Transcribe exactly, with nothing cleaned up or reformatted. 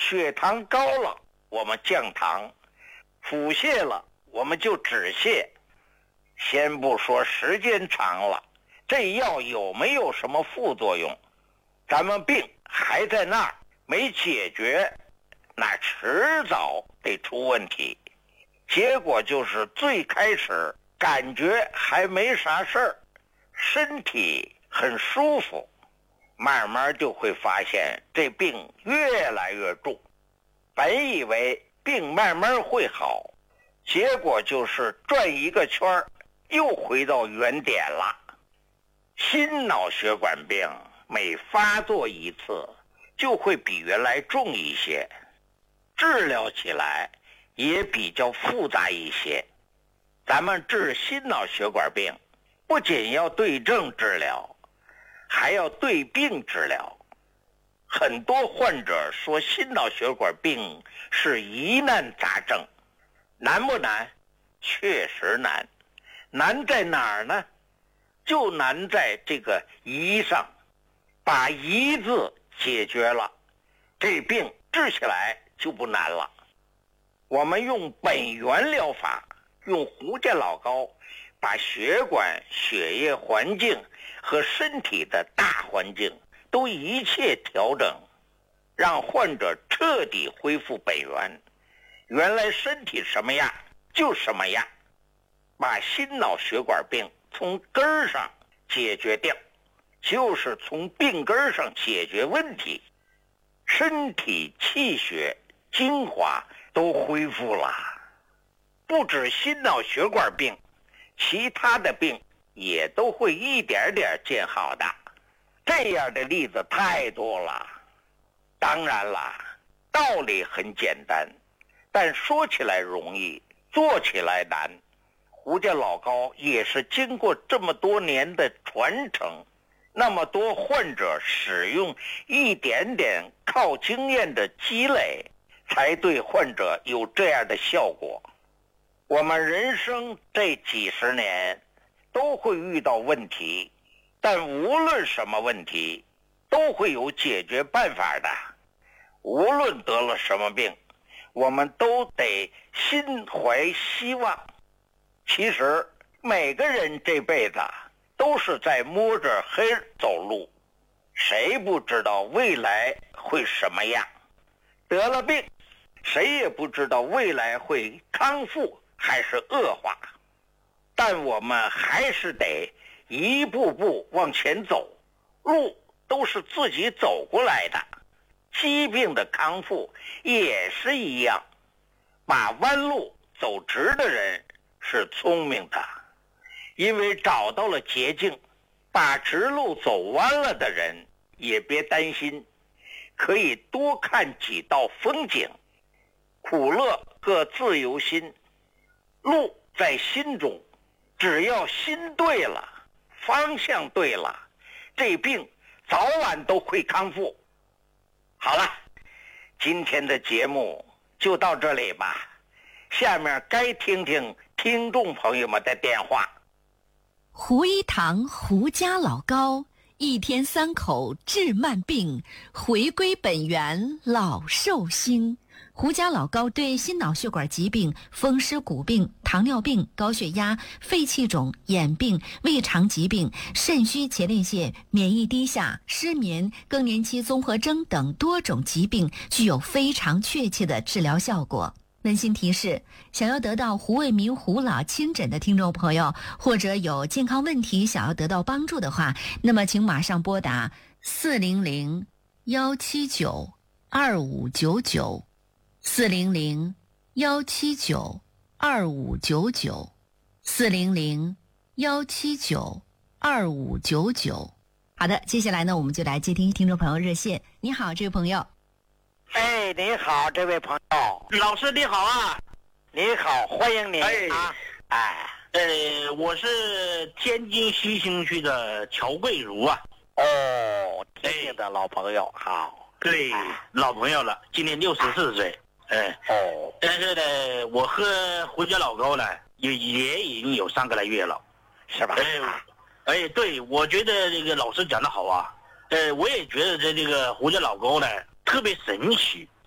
血糖高了我们降糖，腹泻了我们就止泻。先不说时间长了这药有没有什么副作用，咱们病还在那儿没解决，那迟早得出问题。结果就是最开始感觉还没啥事儿，身体很舒服，慢慢就会发现这病越来越重。本以为病慢慢会好，结果就是转一个圈又回到原点了。心脑血管病每发作一次就会比原来重一些，治疗起来也比较复杂一些。咱们治心脑血管病不仅要对症治疗，还要对病治疗。很多患者说心脑血管病是疑难杂症，难不难？确实难。难在哪儿呢？就难在这个疑上，把疑字解决了，这病治起来就不难了。我们用本源疗法，用胡家老膏把血管、血液环境和身体的大环境都一切调整，让患者彻底恢复本源，原来身体什么样就什么样，把心脑血管病从根儿上解决掉，就是从病根上解决问题，身体气血精华都恢复了。不止心脑血管病，其他的病也都会一点点见好的。这样的例子太多了。当然了，道理很简单，但说起来容易，做起来难。胡家老膏也是经过这么多年的传承，那么多患者使用，一点点靠经验的积累，才对患者有这样的效果。我们人生这几十年都会遇到问题，但无论什么问题都会有解决办法的。无论得了什么病，我们都得心怀希望。其实每个人这辈子都是在摸着黑走路，谁不知道未来会什么样？得了病，谁也不知道未来会康复还是恶化。但我们还是得一步步往前走，路都是自己走过来的。疾病的康复也是一样，把弯路走直的人是聪明的，因为找到了捷径。把直路走弯了的人也别担心，可以多看几道风景，苦乐各自由心，路在心中，只要心对了，方向对了，这病早晚都会康复。好了，今天的节目就到这里吧，下面该听听听众朋友们的电话。 胡一堂胡家老膏，一天三口治慢病，回归本源老寿星。胡家老膏对心脑血管疾病、风湿骨病、糖尿病、高血压、肺气肿、眼病、胃肠疾病、肾虚前列腺、免疫低下、失眠、更年期综合征等多种疾病具有非常确切的治疗效果。温馨提示，想要得到胡卫民胡老亲诊的听众朋友，或者有健康问题想要得到帮助的话，那么请马上拨打四零零幺七九二五九九四零零幺七九二五九九四零零幺七九二五九九。好的，接下来呢，我们就来接听听众朋友热线。你好，这位朋友。 哎，你好，这位朋友。 老师你好啊。 你好，欢迎你。 哎啊，哎， 呃，我是天津西兴区的乔桂如啊。 哦，天津的老朋友，好。 对， 哎老朋友了，今年六十四岁。哎， 哦， 但是呢，我喝胡椒老膏呢，也也已经有三个来月了， 是吧？ 哎，哎，对，我觉得这个老师讲得好啊。呃，我也觉得这这个胡椒老膏呢特别神奇。